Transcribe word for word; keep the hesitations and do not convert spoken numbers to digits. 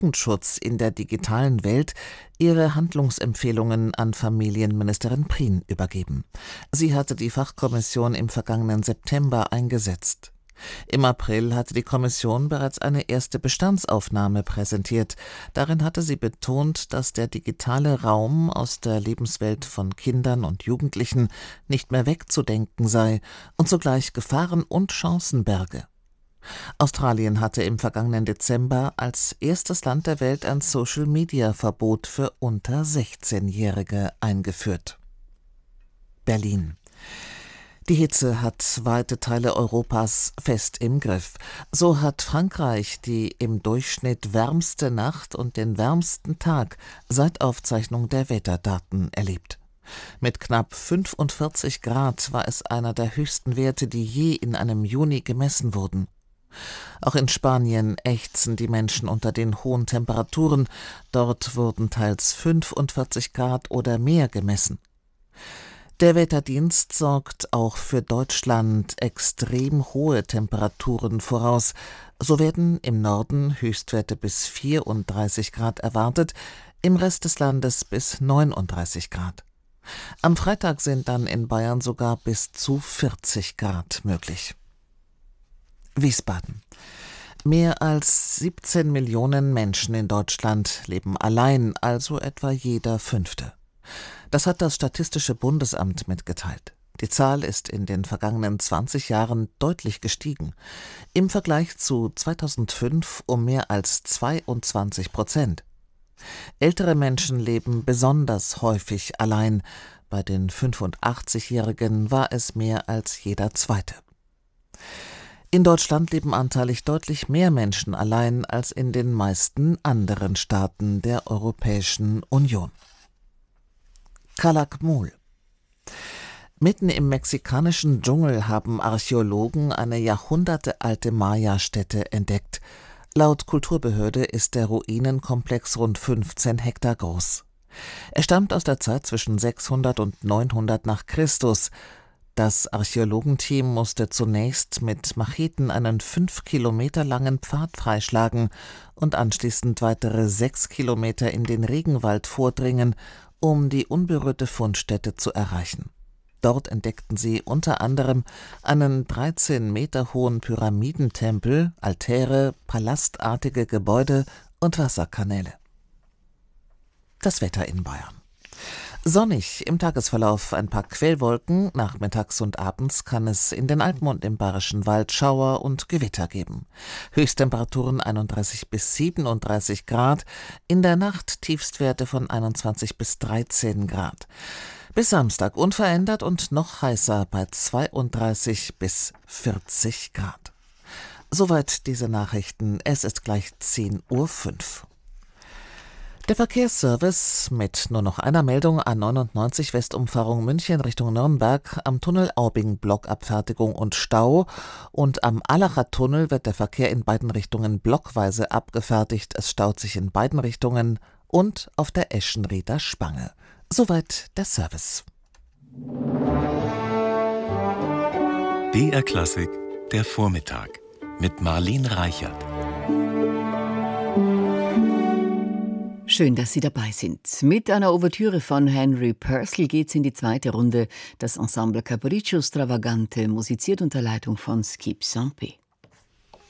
Jugendschutz in der digitalen Welt ihre Handlungsempfehlungen an Familienministerin Prien übergeben. Sie hatte die Fachkommission im vergangenen September eingesetzt. Im April hatte die Kommission bereits eine erste Bestandsaufnahme präsentiert. Darin hatte sie betont, dass der digitale Raum aus der Lebenswelt von Kindern und Jugendlichen nicht mehr wegzudenken sei und zugleich Gefahren und Chancen berge. Australien hatte im vergangenen Dezember als erstes Land der Welt ein Social-Media-Verbot für unter sechzehnjährige eingeführt. Berlin. Die Hitze hat weite Teile Europas fest im Griff. So hat Frankreich die im Durchschnitt wärmste Nacht und den wärmsten Tag seit Aufzeichnung der Wetterdaten erlebt. Mit knapp fünfundvierzig Grad war es einer der höchsten Werte, die je in einem Juni gemessen wurden. Auch in Spanien ächzen die Menschen unter den hohen Temperaturen. Dort wurden teils fünfundvierzig Grad oder mehr gemessen. Der Wetterdienst sorgt auch für Deutschland extrem hohe Temperaturen voraus. So werden im Norden Höchstwerte bis vierunddreißig Grad erwartet, im Rest des Landes bis neununddreißig Grad. Am Freitag sind dann in Bayern sogar bis zu vierzig Grad möglich. Wiesbaden. Mehr als siebzehn Millionen Menschen in Deutschland leben allein, also etwa jeder Fünfte. Das hat das Statistische Bundesamt mitgeteilt. Die Zahl ist in den vergangenen zwanzig Jahren deutlich gestiegen. Im Vergleich zu zweitausendfünf um mehr als zweiundzwanzig Prozent. Ältere Menschen leben besonders häufig allein. Bei den fünfundachtzigjährigen war es mehr als jeder Zweite. In Deutschland leben anteilig deutlich mehr Menschen allein als in den meisten anderen Staaten der Europäischen Union. Calakmul. Mitten im mexikanischen Dschungel haben Archäologen eine jahrhundertealte Maya-Stätte entdeckt. Laut Kulturbehörde ist der Ruinenkomplex rund fünfzehn Hektar groß. Er stammt aus der Zeit zwischen sechshundert und neunhundert nach Christus. Das Archäologenteam musste zunächst mit Macheten einen fünf Kilometer langen Pfad freischlagen und anschließend weitere sechs Kilometer in den Regenwald vordringen, um die unberührte Fundstätte zu erreichen. Dort entdeckten sie unter anderem einen dreizehn Meter hohen Pyramidentempel, Altäre, palastartige Gebäude und Wasserkanäle. Das Wetter in Bayern. Sonnig im Tagesverlauf, ein paar Quellwolken, nachmittags und abends kann es in den Alpen und im Bayerischen Wald Schauer und Gewitter geben. Höchsttemperaturen einunddreißig bis siebenunddreißig Grad, in der Nacht Tiefstwerte von einundzwanzig bis dreizehn Grad. Bis Samstag unverändert und noch heißer bei zweiunddreißig bis vierzig Grad. Soweit diese Nachrichten, es ist gleich zehn Uhr fünf. Der Verkehrsservice mit nur noch einer Meldung: A neunundneunzig Westumfahrung München Richtung Nürnberg, am Tunnel Aubing Blockabfertigung und Stau, und am Allacher Tunnel wird der Verkehr in beiden Richtungen blockweise abgefertigt. Es staut sich in beiden Richtungen und auf der Eschenrieder Spange. Soweit der Service. B R Klassik, der Vormittag mit Marlene Reichert. Schön, dass Sie dabei sind. Mit einer Ouvertüre von Henry Purcell geht's in die zweite Runde. Das Ensemble Capriccio Stravagante musiziert unter Leitung von Skip Saint-Pé.